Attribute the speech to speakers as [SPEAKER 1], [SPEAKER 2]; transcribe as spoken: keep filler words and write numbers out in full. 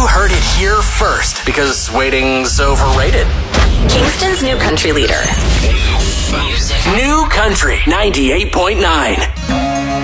[SPEAKER 1] You heard it here first, because waiting's overrated.
[SPEAKER 2] Kingston's new country leader.
[SPEAKER 1] New Country ninety-eight point nine.